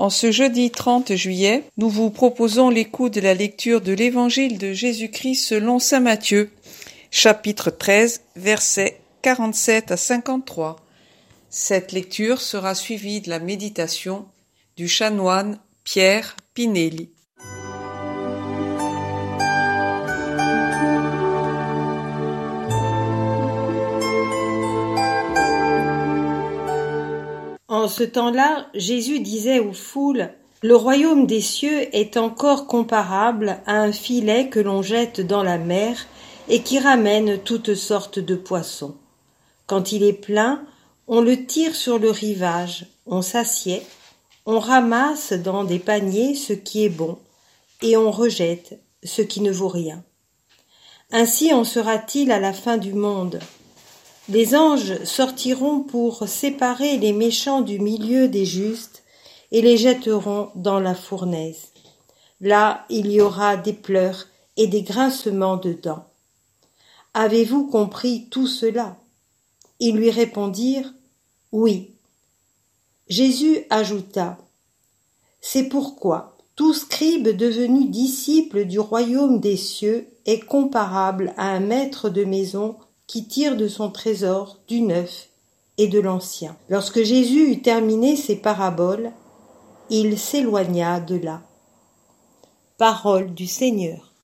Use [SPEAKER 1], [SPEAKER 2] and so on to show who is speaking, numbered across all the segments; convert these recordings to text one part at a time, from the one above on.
[SPEAKER 1] En ce jeudi 30 juillet, nous vous proposons l'écoute de la lecture de l'Évangile de Jésus-Christ selon saint Matthieu, chapitre 13, versets 47 à 53. Cette lecture sera suivie de la méditation du chanoine Pierre Pinelli.
[SPEAKER 2] En ce temps-là, Jésus disait aux foules : « Le royaume des cieux est encore comparable à un filet que l'on jette dans la mer et qui ramène toutes sortes de poissons. Quand il est plein, on le tire sur le rivage, on s'assied, on ramasse dans des paniers ce qui est bon et on rejette ce qui ne vaut rien. Ainsi en sera-t-il à la fin du monde. Les anges sortiront pour séparer les méchants du milieu des justes et les jetteront dans la fournaise. Là, il y aura des pleurs et des grincements de dents. Avez-vous compris tout cela ? Ils lui répondirent : Oui. Jésus ajouta : C'est pourquoi tout scribe devenu disciple du royaume des cieux est comparable à un maître de maison qui tire de son trésor du neuf et de l'ancien. Lorsque Jésus eut terminé ses paraboles, il s'éloigna de là. Parole du Seigneur.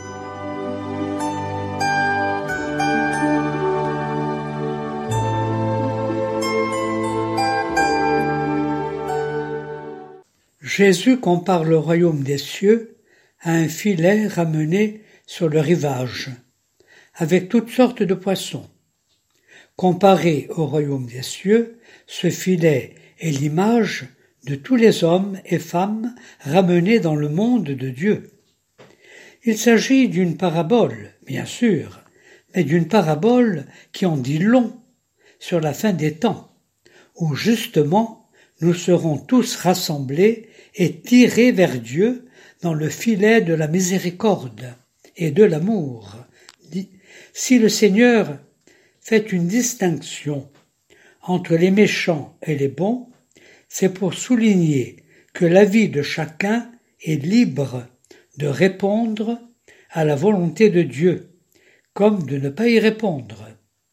[SPEAKER 3] Jésus compare le royaume des cieux à un filet ramené sur le rivage, avec toutes sortes de poissons. Comparé au royaume des cieux, ce filet est l'image de tous les hommes et femmes ramenés dans le monde de Dieu. Il s'agit d'une parabole, bien sûr, mais d'une parabole qui en dit long sur la fin des temps, où justement nous serons tous rassemblés et tirés vers Dieu dans le filet de la miséricorde et de l'amour. Si le Seigneur fait une distinction entre les méchants et les bons, c'est pour souligner que la vie de chacun est libre de répondre à la volonté de Dieu, comme de ne pas y répondre.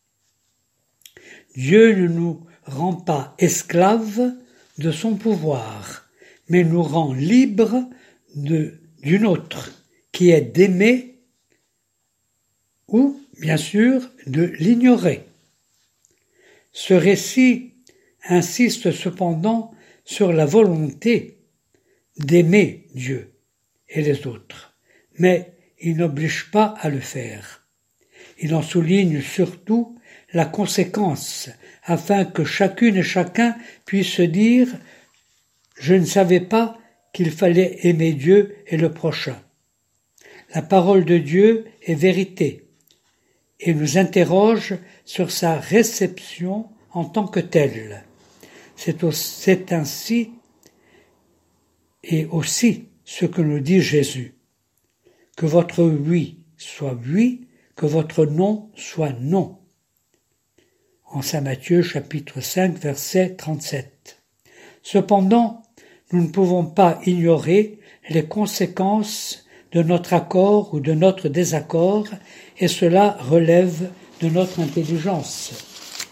[SPEAKER 3] Dieu ne nous rend pas esclaves de son pouvoir, mais nous rend libres d'une autre, qui est d'aimer ou, bien sûr, de l'ignorer. Ce récit insiste cependant sur la volonté d'aimer Dieu et les autres, mais il n'oblige pas à le faire. Il en souligne surtout la conséquence, afin que chacune et chacun puisse se dire « Je ne savais pas qu'il fallait aimer Dieu et le prochain ». La parole de Dieu est vérité et nous interroge sur sa réception en tant que telle. C'est ainsi et aussi ce que nous dit Jésus. Que votre oui soit oui, que votre non soit non. En saint Matthieu chapitre 5 verset 37. Cependant, nous ne pouvons pas ignorer les conséquences de notre accord ou de notre désaccord, et cela relève de notre intelligence.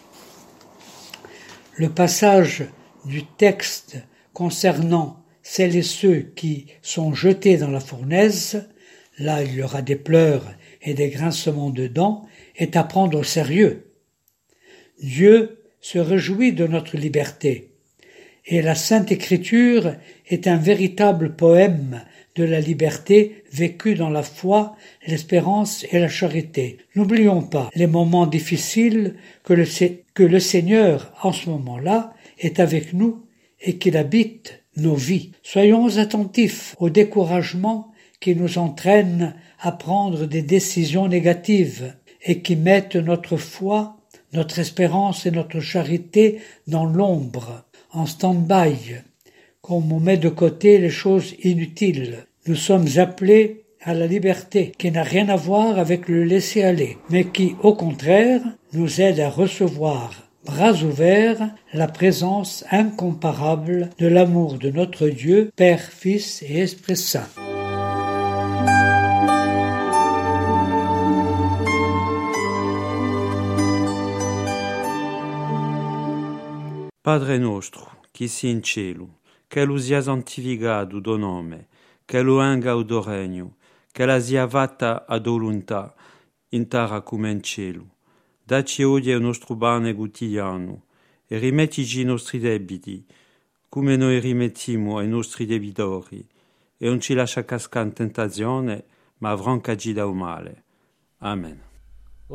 [SPEAKER 3] Le passage du texte concernant celles et ceux qui sont jetés dans la fournaise, là il y aura des pleurs et des grincements de dents, est à prendre au sérieux. Dieu se réjouit de notre liberté, et la Sainte Écriture est un véritable poème de la liberté vécue dans la foi, l'espérance et la charité. N'oublions pas les moments difficiles que le Seigneur, en ce moment-là, est avec nous et qu'il habite nos vies. Soyons attentifs au découragement qui nous entraîne à prendre des décisions négatives et qui mettent notre foi, notre espérance et notre charité dans l'ombre, en stand-by, comme on met de côté les choses inutiles. Nous sommes appelés à la liberté, qui n'a rien à voir avec le laisser-aller, mais qui, au contraire, nous aide à recevoir bras ouverts, la présence incomparable de l'amour de notre Dieu, Père, Fils et Esprit Saint.
[SPEAKER 4] Padre nostro, qui si in cielo, che lo sia santificato do nome, che lo venga o do regno, che la sia fatta a do volontà, in terra come in cielo. Dacci oggi il nostro pane quotidiano, e rimettici i nostri debiti, come noi rimettiamo ai nostri debitori, e non ci lascia cascare in tentazione, ma affrancaci dal male. Amen.